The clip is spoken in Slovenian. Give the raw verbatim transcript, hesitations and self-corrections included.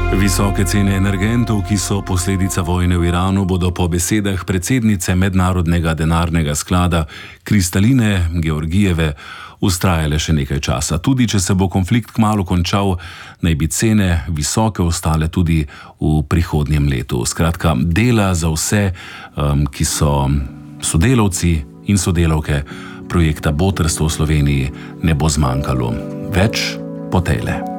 Visoke cene energentov, ki so posledica vojne v Iranu, bodo po besedah predsednice Mednarodnega denarnega sklada Kristaline Georgijeve vztrajale še nekaj časa. Tudi če se bo konflikt kmalu končal, naj bi cene visoke ostale tudi v prihodnjem letu. Skratka, dela za vse, um, ki so sodelavci in sodelavke projekta Botrstvo v Sloveniji, ne bo zmanjkalo. Več po tejle.